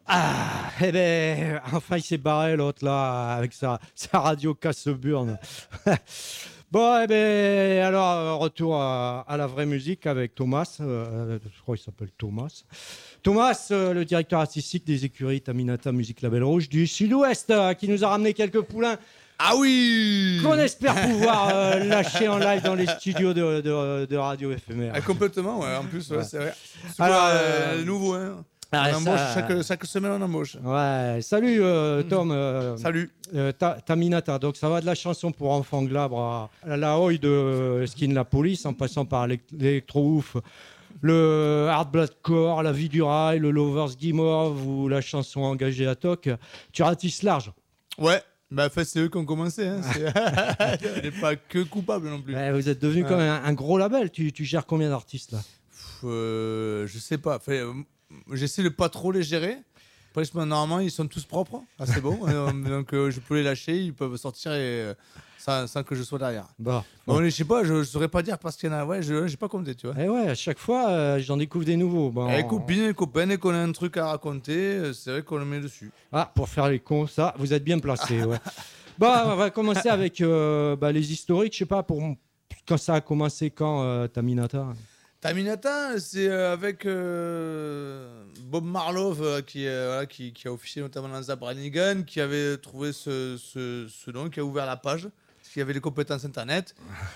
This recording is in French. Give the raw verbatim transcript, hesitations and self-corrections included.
Ah, eh ben, enfin il s'est barré l'autre là, avec sa, sa radio casse-burne. Bon, eh ben, alors, euh, retour à, à la vraie musique avec Thomas. euh, je crois qu'il s'appelle Thomas. Thomas, euh, le directeur artistique des écuries Taminata Musique Label Rouge du Sud-Ouest, euh, qui nous a ramené quelques poulains Ah oui qu'on espère pouvoir euh, lâcher en live dans les studios de, de, de radio éphémère. Ah, complètement, ouais, en plus, ouais, Ouais. c'est vrai. C'est Alors, quoi, euh, euh, nouveau, hein. ah, On embauche ça- chaque, chaque semaine, on embauche. Ouais, salut euh, Tom. euh, Salut. euh, Ta- Taminata, donc ça va de la chanson pour enfants glabres à, à la oi de Skin la Police, en passant par l'électro-ouf, le hard bloodcore, la vie du rail, le Lovers Guimauve ou la chanson engagée à toc. Tu ratisses large. Ouais, bah, en fait, c'est eux qui ont commencé. Hein. C'est- On n'est pas que coupable non plus. Ouais, vous êtes devenu Ouais. quand même un, un gros label. Tu, tu gères combien d'artistes là? Pff, euh, je sais pas. Enfin, euh, j'essaie de pas trop les gérer. Après, je- normalement, ils sont tous propres. Ah, c'est bon. Euh, donc, euh, je peux les lâcher. Ils peuvent sortir et, euh, sans, sans que je sois derrière. Bon. Bon, je sais pas, je, je saurais pas dire parce qu'il y en a. Ouais, je j'ai pas compté, tu vois. Et ouais, à chaque fois, euh, j'en découvre des nouveaux. Bon, Les copines, les copains, dès qu'on a un truc à raconter, euh, c'est vrai qu'on le met dessus. Ah, pour faire les cons, ça, vous êtes bien placés. Ouais. Bon, on va commencer avec euh, bah, les historiques. Je sais pas, pour quand ça a commencé, quand euh, Taminata. Taminata, c'est euh, avec euh, Bob Marlowe euh, qui, euh, voilà, qui, qui a officié notamment dans Zabranigan, qui avait trouvé ce, ce, ce nom, qui a ouvert la page, parce qu'il y avait les compétences internet.